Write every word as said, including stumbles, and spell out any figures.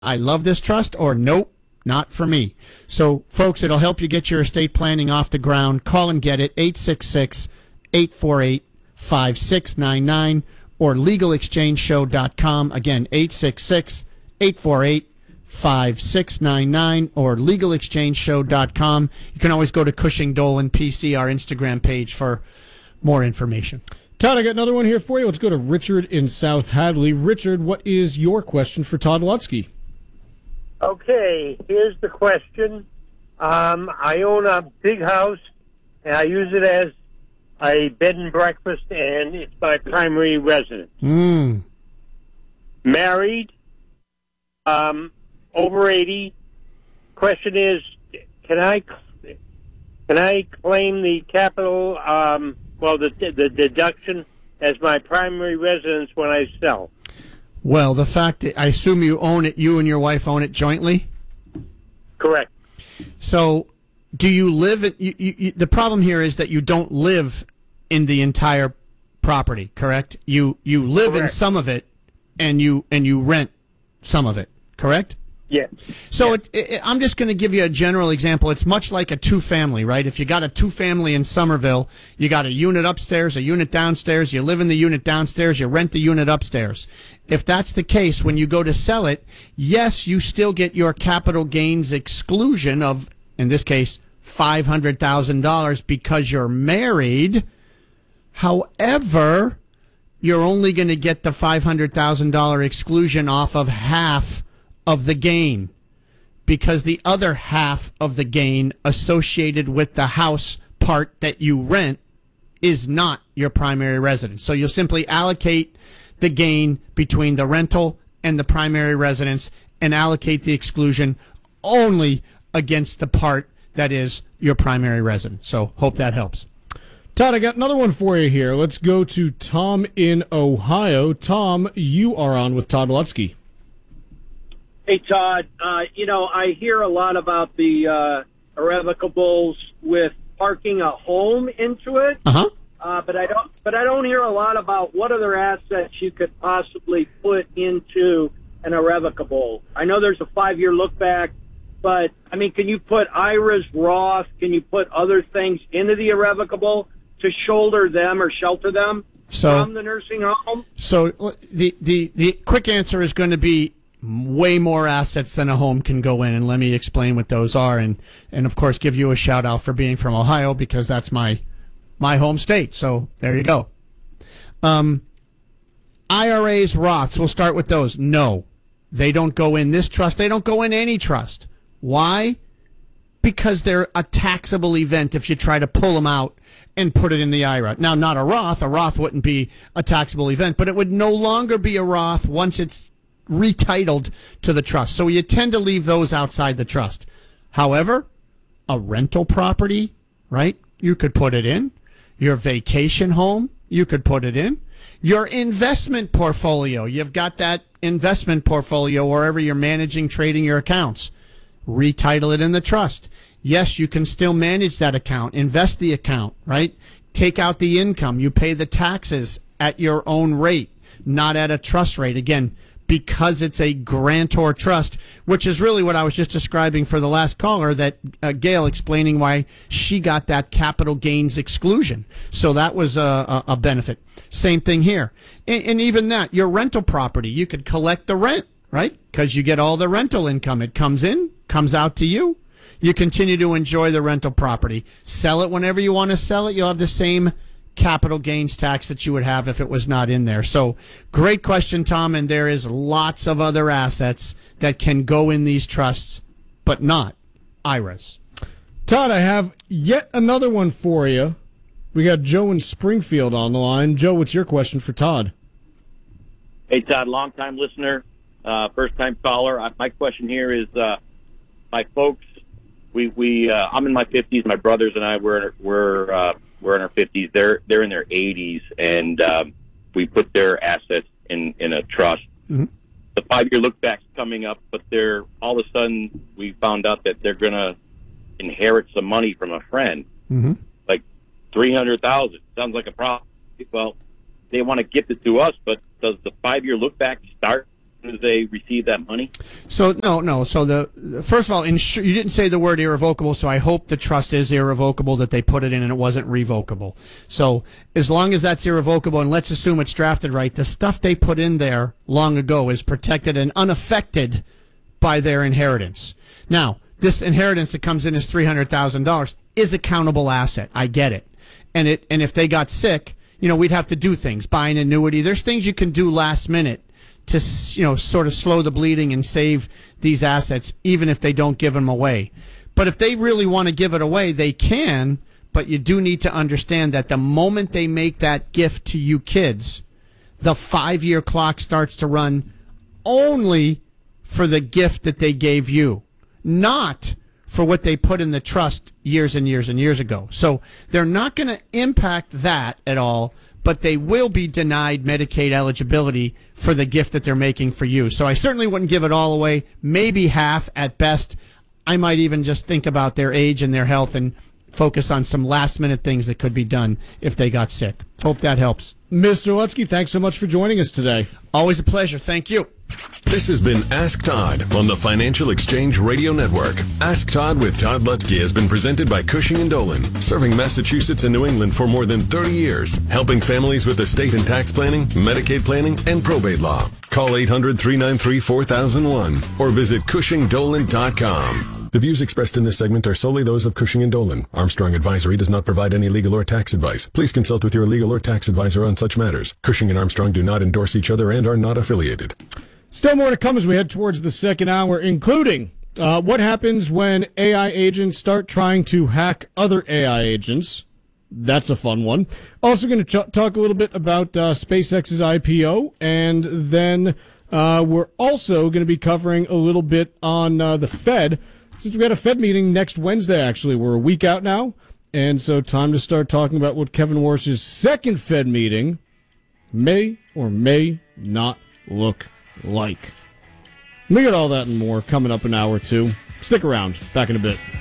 I love this trust, or nope, not for me. So, folks, it'll help you get your estate planning off the ground. Call and get it, eight six six, eight four eight, five six nine nine or legal exchange show dot com. Again, eight six six, eight four eight, five six nine nine or legal exchange show dot com. You can always go to Cushing Dolan P C, our Instagram page, for more information. Todd, I got another one here for you. Let's go to Richard in South Hadley. Richard, what is your question for Todd Lutzke? Okay, here's the question. Um, I own a big house, and I use it as a bed and breakfast, and it's my primary residence. Mm. Married, um, over eighty. Question is, can I can I claim the capital, um, well, the the deduction as my primary residence when I sell? Well, the fact that I assume you own it, you and your wife own it jointly? Correct. So, do you live in, you, you, you, the problem here is that you don't live in the entire property, correct? You you live Correct. in some of it, and you and you rent some of it, correct? Yes. So yes. It, it, I'm just going to give you a general example. It's much like a two-family, right? If you got a two-family in Somerville, you got a unit upstairs, a unit downstairs, you live in the unit downstairs, you rent the unit upstairs. If that's the case, when you go to sell it, yes, you still get your capital gains exclusion of, in this case, five hundred thousand dollars because you're married. However, you're only going to get the five hundred thousand dollars exclusion off of half of the gain, because the other half of the gain associated with the house part that you rent is not your primary residence. So you'll simply allocate the gain between the rental and the primary residence and allocate the exclusion only against the part that is your primary residence. So hope that helps. Todd, I got another one for you here. Let's go to Tom in Ohio. Tom, you are on with Todd Lutzke. Hey, Todd, uh, you know, I hear a lot about the uh, irrevocables with parking a home into it, Uh-huh. uh, but I don't. But I don't hear a lot about what other assets you could possibly put into an irrevocable. I know there's a five-year look back, but I mean, can you put I R As, Roth? Can you put other things into the irrevocable to shoulder them or shelter them So, from the nursing home? So the, the, the quick answer is going to be way more assets than a home can go in, and let me explain what those are, and, and of course give you a shout out for being from Ohio, because that's my my home state. So there you go. Um, I R As, Roths, we'll start with those. No, they don't go in this trust. They don't go in any trust. Why? Because they're a taxable event if you try to pull them out and put it in the I R A. Now, not a Roth. A Roth wouldn't be a taxable event, but it would no longer be a Roth once it's retitled to the trust. So you tend to leave those outside the trust. However, a rental property, right? You could put it in. Your vacation home, you could put it in. Your investment portfolio, you've got that investment portfolio wherever you're managing, trading your accounts. Retitle it in the trust. Yes, you can still manage that account, invest the account, right? Take out the income. You pay the taxes at your own rate, not at a trust rate. Again, because it's a grantor trust, which is really what I was just describing for the last caller, that uh, Gail explaining why she got that capital gains exclusion. So that was a, a, a benefit. Same thing here. And, and even that, your rental property, you could collect the rent, right? Because you get all the rental income. It comes in, comes out to you. You continue to enjoy the rental property. Sell it whenever you want to sell it. You'll have the same capital gains tax that you would have if it was not in there. So great question, Tom, and there is lots of other assets that can go in these trusts, but not I R As. Todd, I have yet another one for you. We got Joe in Springfield on the line. Joe, what's your question for Todd? Hey, Todd, long-time listener, uh, first-time caller. I, my question here is, uh, my folks, we, we uh, I'm in my fifties. My brothers and I, we're, we're uh, we're in our fifties. They're they're in their eighties, and um, we put their assets in, in a trust. Mm-hmm. The five-year look-back's coming up, but they're all of a sudden we found out that they're going to inherit some money from a friend, Mm-hmm. like three hundred thousand dollars. Sounds like a problem. Well, they want to gift it to us, but does the five-year look-back start soon as they receive that money? So no, no. So the first of all, insur- you didn't say the word irrevocable. So I hope the trust is irrevocable, that they put it in and it wasn't revocable. So as long as that's irrevocable, and let's assume it's drafted right, the stuff they put in there long ago is protected and unaffected by their inheritance. Now, this inheritance that comes in as three hundred thousand dollars is a countable asset. I get it, and it and if they got sick, you know, we'd have to do things, buy an annuity. There's things you can do last minute to, you know, sort of slow the bleeding and save these assets, even if they don't give them away. But if they really want to give it away, they can, but you do need to understand that the moment they make that gift to you kids, the five-year clock starts to run only for the gift that they gave you, not for what they put in the trust years and years and years ago. So they're not going to impact that at all, but they will be denied Medicaid eligibility for the gift that they're making for you. So I certainly wouldn't give it all away, maybe half at best. I might even just think about their age and their health and focus on some last-minute things that could be done if they got sick. Hope that helps. Mister Lutsky, thanks so much for joining us today. Always a pleasure. Thank you. This has been Ask Todd on the Financial Exchange Radio Network. Ask Todd with Todd Lutsky has been presented by Cushing and Dolan, serving Massachusetts and New England for more than thirty years, helping families with estate and tax planning, Medicaid planning, and probate law. Call eight hundred, three nine three, four thousand one or visit cushing dolan dot com. The views expressed in this segment are solely those of Cushing and Dolan. Armstrong Advisory does not provide any legal or tax advice. Please consult with your legal or tax advisor on such matters. Cushing and Armstrong do not endorse each other and are not affiliated. Still more to come as we head towards the second hour, including uh, what happens when A I agents start trying to hack other A I agents. That's a fun one. Also going to ch- talk a little bit about uh, SpaceX's I P O, and then uh, we're also going to be covering a little bit on uh, the Fed. Since we had a Fed meeting next Wednesday, actually, we're a week out now, and so time to start talking about what Kevin Warsh's second Fed meeting may or may not look like. We got all that and more coming up in hour two. Stick around. Back in a bit.